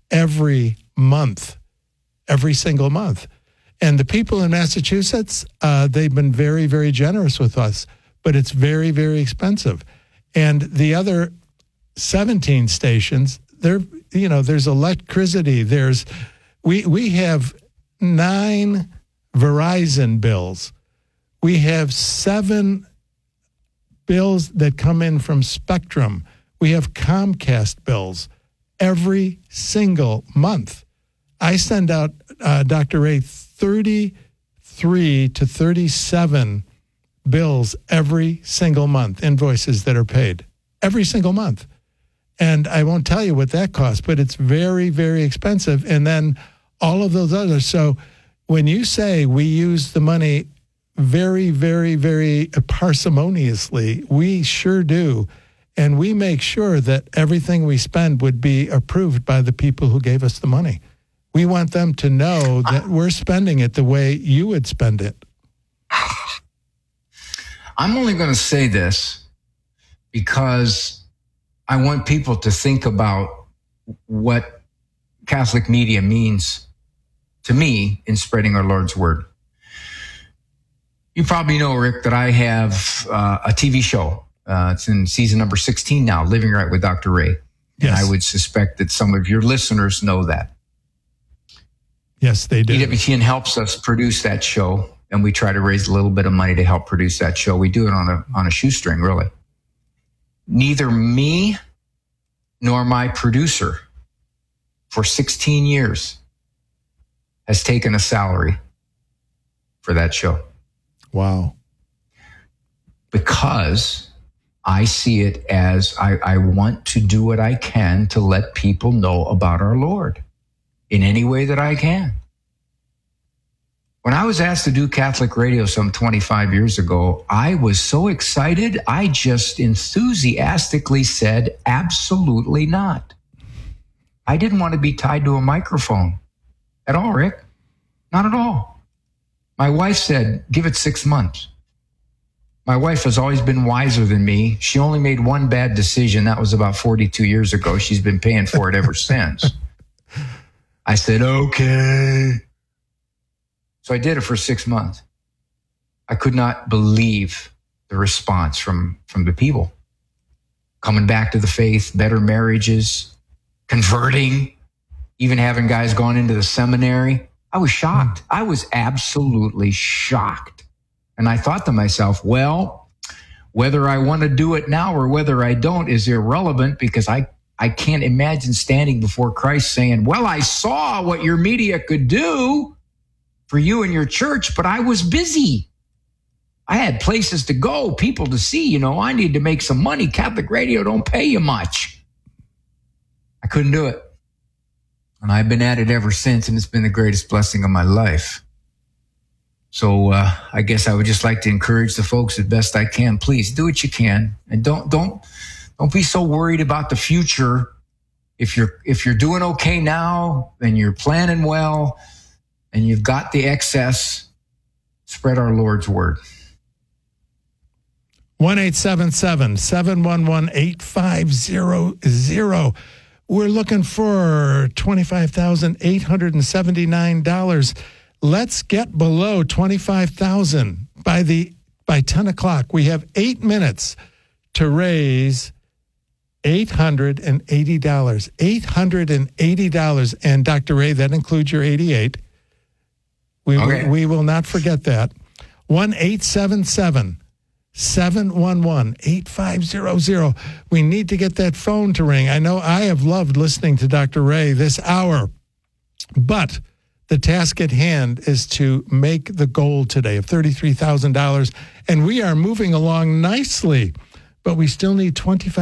every month, every single month. And the people in Massachusetts, they've been very, very generous with us, but it's very, very expensive. And the other 17 stations, there's electricity. We have 9 Verizon bills. We have 7 bills that come in from Spectrum. We have Comcast bills every single month. I send out, Dr. Ray, 33 to 37 bills every single month, invoices that are paid every single month. And I won't tell you what that costs, but it's very, very expensive. And then all of those others. So when you say we use the money very, very, very parsimoniously, we sure do. And we make sure that everything we spend would be approved by the people who gave us the money. We want them to know that we're spending it the way you would spend it. I'm only going to say this because I want people to think about what Catholic media means to me in spreading our Lord's word. You probably know, Rick, that I have a TV show. It's in season number 16 now, Living Right with Dr. Ray. Yes. And I would suspect that some of your listeners know that. Yes, they do. EWTN helps us produce that show, and we try to raise a little bit of money to help produce that show. We do it on a shoestring, really. Neither me nor my producer for 16 years has taken a salary for that show. Wow. Because I see it as I want to do what I can to let people know about our Lord in any way that I can. When I was asked to do Catholic radio some 25 years ago, I was so excited, I just enthusiastically said, absolutely not. I didn't want to be tied to a microphone at all, Rick. Not at all. My wife said, give it 6 months. My wife has always been wiser than me. She only made one bad decision. That was about 42 years ago. She's been paying for it ever since. I said, okay. So I did it for 6 months. I could not believe the response from the people. Coming back to the faith, better marriages, converting, even having guys gone into the seminary. I was shocked. I was absolutely shocked. And I thought to myself, well, whether I want to do it now or whether I don't is irrelevant, because I can't imagine standing before Christ saying, well, I saw what your media could do for you and your church, but I was busy. I had places to go, people to see. I need to make some money. Catholic radio don't pay you much. I couldn't do it. And I've been at it ever since, and it's been the greatest blessing of my life. So I guess I would just like to encourage the folks as best I can. Please do what you can, and don't be so worried about the future. If you're doing okay now and you're planning well and you've got the excess, spread our Lord's word. 1-877-711-8500. We're looking for $25,879. Let's get below $25,000 by 10 o'clock. We have 8 minutes to raise $880. $880. And Dr. Ray, that includes your 88. We will not forget that. 1-877-711-8500. We need to get that phone to ring. I know I have loved listening to Dr. Ray this hour, but the task at hand is to make the goal today of $33,000, and we are moving along nicely, but we still need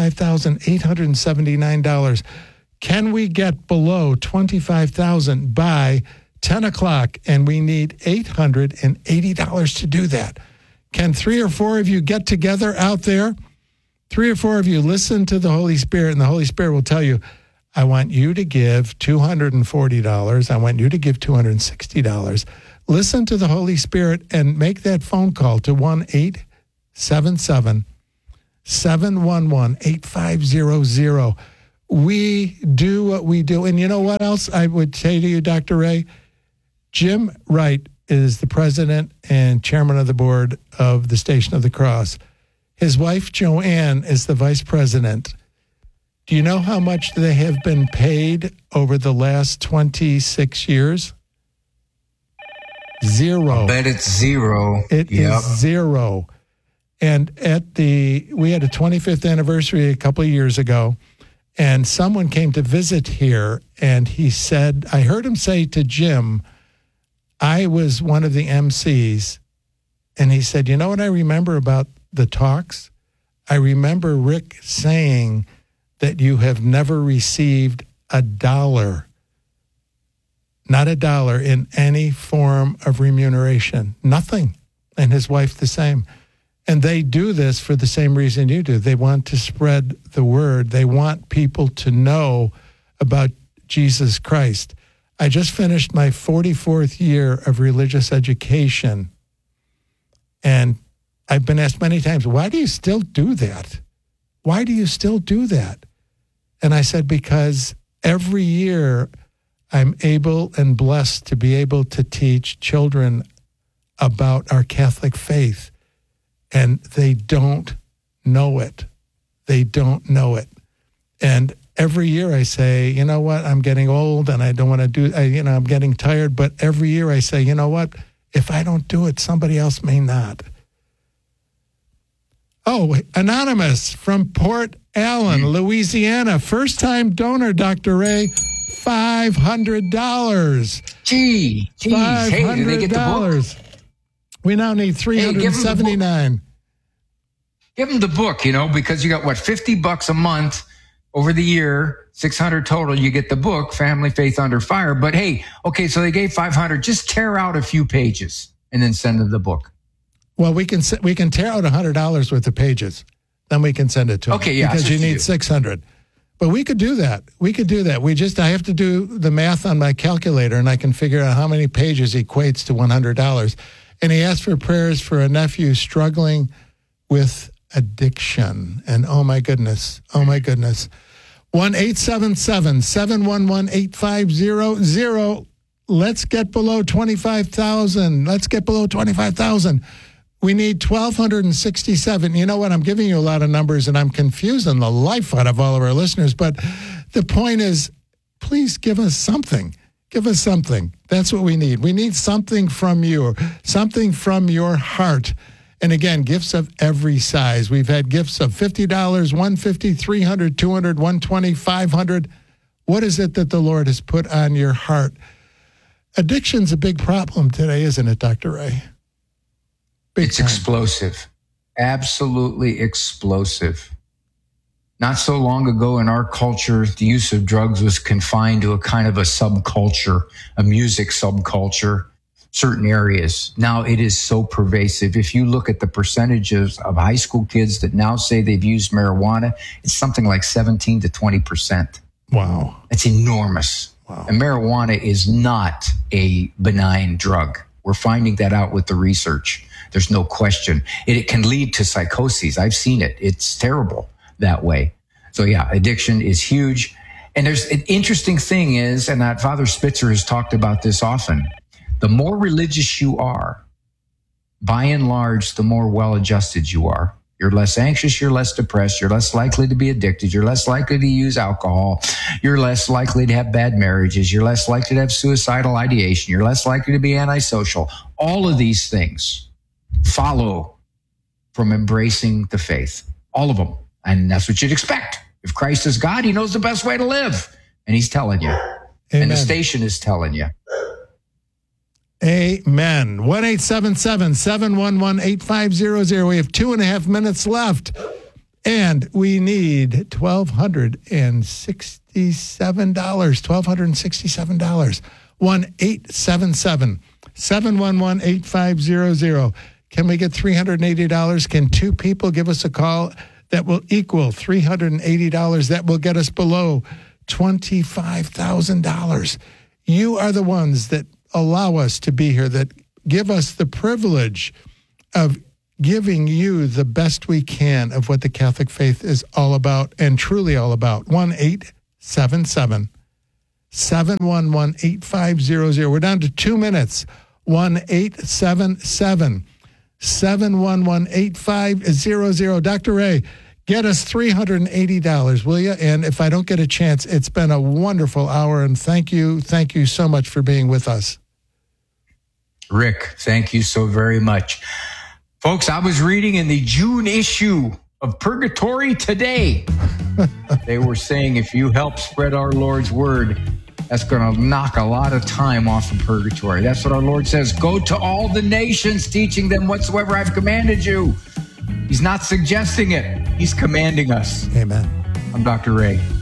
$25,879. Can we get below $25,000 by 10 o'clock? And we need $880 to do that. Can 3 or 4 of you get together out there? 3 or 4 of you listen to the Holy Spirit, and the Holy Spirit will tell you, I want you to give $240. I want you to give $260. Listen to the Holy Spirit and make that phone call to 1-877-711-8500. we do what we do. And you know what else I would say to you, Dr. Ray? Jim Wright is the president and chairman of the board of the Station of the Cross. His wife, Joanne, is the vice president. Do you know how much they have been paid over the last 26 years? Zero. I bet it's zero. It is zero. And we had a 25th anniversary a couple of years ago, and someone came to visit here, and he said, I heard him say to Jim, I was one of the MCs, and he said, you know what I remember about the talks? I remember Rick saying that you have never received $1, not $1 in any form of remuneration, nothing. And his wife the same. And they do this for the same reason you do. They want to spread the word. They want people to know about Jesus Christ. I just finished my 44th year of religious education. And I've been asked many times, why do you still do that? Why do you still do that? And I said, because every year I'm able and blessed to be able to teach children about our Catholic faith. And they don't know it. They don't know it. And every year I say, you know what, I'm getting old and I don't want to do, I'm getting tired. But every year I say, you know what, if I don't do it, somebody else may not. Oh, Anonymous from Port Allen, Louisiana. First-time donor, Dr. Ray, $500. Gee, $500. Hey, did they get the book? We now need $379. Give them the book, because you got, $50 a month over the year, $600 total. You get the book, Family Faith Under Fire. But hey, okay, so they gave $500. Just tear out a few pages and then send them the book. Well, we can tear out $100 worth of pages. Then we can send it to them. Okay, yeah. Because you need 600. But we could do that. I have to do the math on my calculator, and I can figure out how many pages equates to $100. And he asked for prayers for a nephew struggling with addiction. And oh my goodness. 1-877-711-8500. Let's get below 25,000. We need 1,267. You know what? I'm giving you a lot of numbers, and I'm confusing the life out of all of our listeners. But the point is, please give us something. Give us something. That's what we need. We need something from you, something from your heart. And again, gifts of every size. We've had gifts of $50, $150, $300, $200, $120, $500. What is it that the Lord has put on your heart? Addiction's a big problem today, isn't it, Dr. Ray? It's explosive. Absolutely explosive. Not so long ago in our culture, the use of drugs was confined to a kind of a subculture, a music subculture, certain areas. Now it is so pervasive. If you look at the percentages of high school kids that now say they've used marijuana, it's something like 17 to 20%. Wow. It's enormous. Wow. And marijuana is not a benign drug. We're finding that out with the research. There's no question. It can lead to psychoses. I've seen it. It's terrible that way. So yeah, addiction is huge. And there's an interesting thing is, and that Father Spitzer has talked about this often, the more religious you are, by and large, the more well-adjusted you are. You're less anxious, you're less depressed, you're less likely to be addicted, you're less likely to use alcohol, you're less likely to have bad marriages, you're less likely to have suicidal ideation, you're less likely to be antisocial. All of these things follow from embracing the faith. All of them. And that's what you'd expect. If Christ is God, he knows the best way to live. And he's telling you. Amen. And the station is telling you. Amen. 1-877-711-8500. We have 2.5 minutes left. And we need $1,267. $1,267. 1-877-711-8500. Can we get $380? Can two people give us a call that will equal $380? That will get us below $25,000. You are the ones that allow us to be here, that give us the privilege of giving you the best we can of what the Catholic faith is all about and truly all about. 1-877 877 711 8500. We're down to 2 minutes. 1-877 711 8500. Dr. Ray, get us $380, will you? And if I don't get a chance, it's been a wonderful hour, and thank you so much for being with us. Rick, thank you so very much. Folks, I was reading in the June issue of Purgatory Today. They were saying if you help spread our Lord's word, that's going to knock a lot of time off of purgatory. That's what our Lord says. Go to all the nations, teaching them whatsoever I've commanded you. He's not suggesting it. He's commanding us. Amen. I'm Dr. Ray.